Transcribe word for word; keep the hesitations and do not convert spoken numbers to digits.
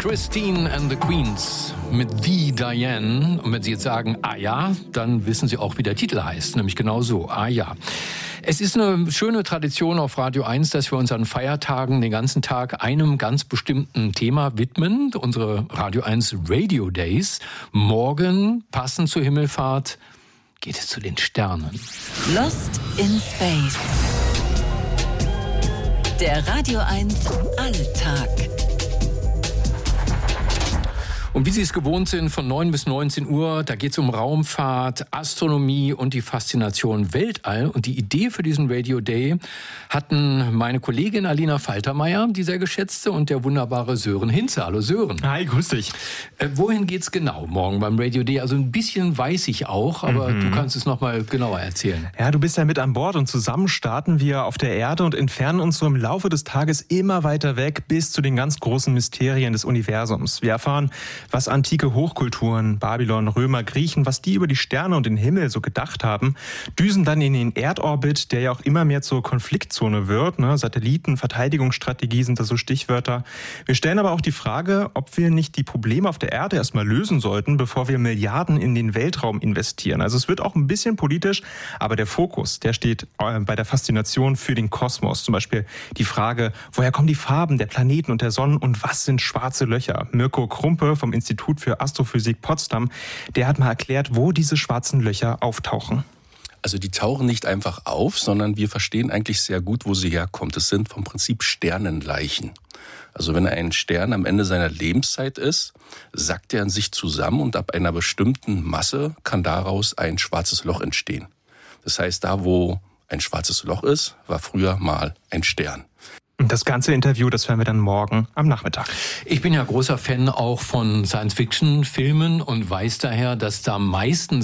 Christine and the Queens mit The Diane. Und wenn Sie jetzt sagen, ah ja, dann wissen Sie auch, wie der Titel heißt. Nämlich genau so, ah ja. Es ist eine schöne Tradition auf Radio eins, dass wir uns an Feiertagen den ganzen Tag einem ganz bestimmten Thema widmen. Unsere Radio eins Radio Days. Morgen, passend zur Himmelfahrt, geht es zu den Sternen. Lost in Space. Der Radio eins Alltag. Und wie Sie es gewohnt sind, von neun bis neunzehn Uhr, da geht es um Raumfahrt, Astronomie und die Faszination Weltall. Und die Idee für diesen Radio Day hatten meine Kollegin Alina Faltermeier, die sehr geschätzte, und der wunderbare Sören Hinze. Hallo Sören. Hi, grüß dich. Äh, wohin geht's genau morgen beim Radio Day? Also ein bisschen weiß ich auch, aber mhm. du kannst es noch mal genauer erzählen. Ja, du bist ja mit an Bord und zusammen starten wir auf der Erde und entfernen uns so im Laufe des Tages immer weiter weg bis zu den ganz großen Mysterien des Universums. Wir erfahren, was antike Hochkulturen, Babylon, Römer, Griechen, was die über die Sterne und den Himmel so gedacht haben, düsen dann in den Erdorbit, der ja auch immer mehr zur Konfliktzone wird. Ne? Satelliten, Verteidigungsstrategie sind da so Stichwörter. Wir stellen aber auch die Frage, ob wir nicht die Probleme auf der Erde erstmal lösen sollten, bevor wir Milliarden in den Weltraum investieren. Also es wird auch ein bisschen politisch, aber der Fokus, der steht bei der Faszination für den Kosmos. Zum Beispiel die Frage, woher kommen die Farben der Planeten und der Sonnen und was sind schwarze Löcher? Mirko Krumpe vom Institut für Astrophysik Potsdam, der hat mal erklärt, wo diese schwarzen Löcher auftauchen. Also die tauchen nicht einfach auf, sondern wir verstehen eigentlich sehr gut, wo sie herkommt. Es sind vom Prinzip Sternenleichen. Also wenn ein Stern am Ende seiner Lebenszeit ist, sackt er in sich zusammen und ab einer bestimmten Masse kann daraus ein schwarzes Loch entstehen. Das heißt, da wo ein schwarzes Loch ist, war früher mal ein Stern. Das ganze Interview, das hören wir dann morgen am Nachmittag. Ich bin ja großer Fan auch von Science-Fiction-Filmen und weiß daher, dass da meistens